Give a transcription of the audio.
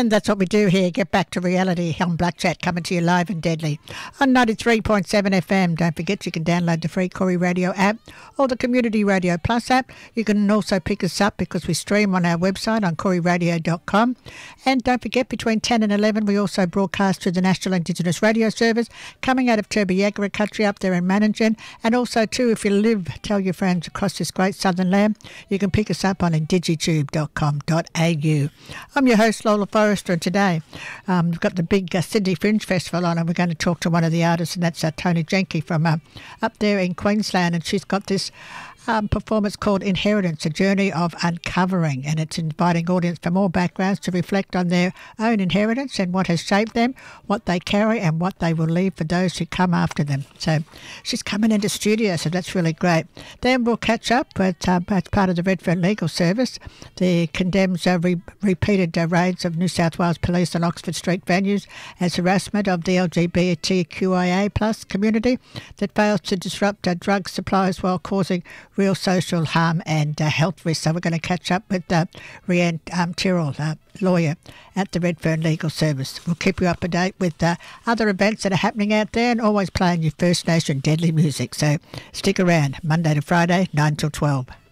And that's what we do here. Get back to reality on Black Chat, coming to you live and deadly on 93.7 FM. Don't forget you can download the free Corey Radio app or the Community Radio Plus app. You can also pick us up because we stream on our website on coreyradio.com. And don't forget, between 10 and 11, we also broadcast to the National Indigenous Radio Service coming out of Turbiagara country up there in Manningen. And also, too, if you tell your friends across this great southern land, you can pick us up on indigitube.com.au. I'm your host, Lola Forrester, and today we've got the big Sydney Fringe Festival on, and we're going to talk to one of the artists, and that's Tony Jenke from up there in Queensland, and she's got this performance called Inheritance, A Journey of Uncovering, and it's inviting audience from all backgrounds to reflect on their own inheritance and what has shaped them, what they carry and what they will leave for those who come after them. So she's coming into studio, so that's really great. Then we'll catch up with, as part of the Redfern Legal Service, the condemns repeated raids of New South Wales Police on Oxford Street venues as harassment of the LGBTQIA plus community that fails to disrupt drug supplies while causing real social harm and health risks. So we're going to catch up with Rianne Tyrrell, lawyer at the Redfern Legal Service. We'll keep you up to date with other events that are happening out there, and always playing your First Nation deadly music. So stick around, Monday to Friday, 9 till 12.